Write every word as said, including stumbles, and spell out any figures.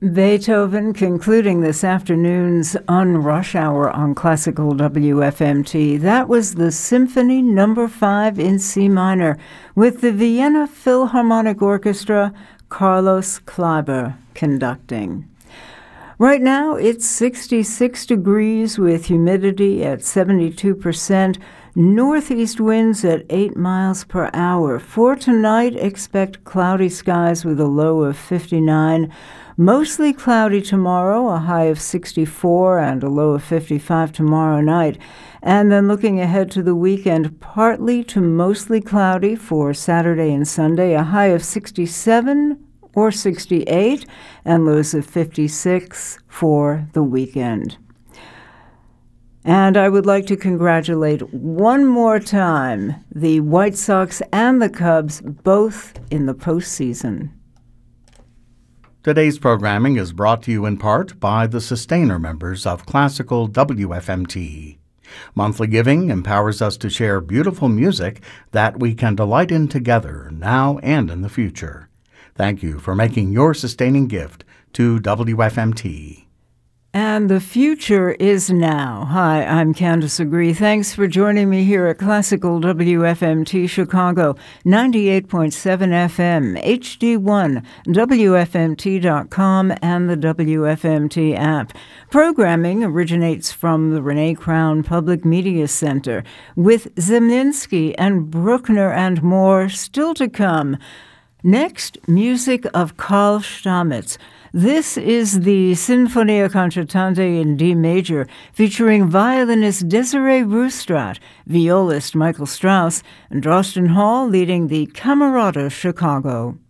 Beethoven concluding this afternoon's On Rush Hour on Classical W F M T. That was the Symphony Number five in C minor with the Vienna Philharmonic Orchestra, Carlos Kleiber conducting. Right now, it's sixty-six degrees with humidity at seventy-two percent, northeast winds at eight miles per hour. For tonight, expect cloudy skies with a low of fifty-nine. Mostly cloudy tomorrow, a high of sixty-four and a low of fifty-five tomorrow night. And then looking ahead to the weekend, partly to mostly cloudy for Saturday and Sunday, a high of sixty-seven or sixty-eight, and lows of fifty-six for the weekend. And I would like to congratulate one more time the White Sox and the Cubs, both in the postseason. Today's programming is brought to you in part by the sustainer members of Classical W F M T. Monthly giving empowers us to share beautiful music that we can delight in together now and in the future. Thank you for making your sustaining gift to W F M T. And the future is now. Hi, I'm Candace Agree. Thanks for joining me here at Classical W F M T Chicago, ninety-eight point seven F M, H D one, W F M T dot com, and the W F M T app. Programming originates from the Renee Crown Public Media Center, with Zemlinsky and Bruckner and more still to come. Next, music of Carl Stamitz. This is the Sinfonia Concertante in D major, featuring violinist Desiree Roustrat, violist Michael Strauss, and Drosten Hall leading the Camerata Chicago.